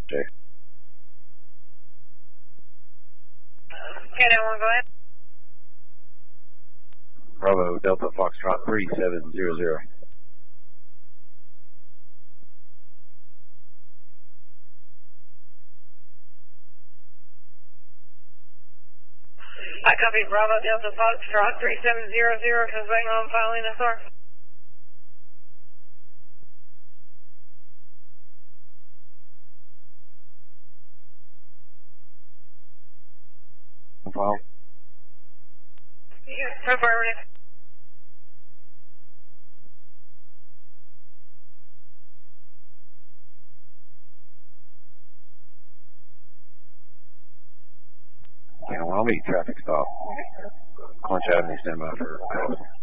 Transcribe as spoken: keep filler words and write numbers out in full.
Okay. Okay, now one, go ahead. Bravo Delta Foxtrot three seven zero zero. I copy Bravo Delta Foxtrot three seven zero zero, conveying on filing S R. File. Affirmative. Yeah, well, I'll meet traffic stop. Clinch Avenue, stand by for calls.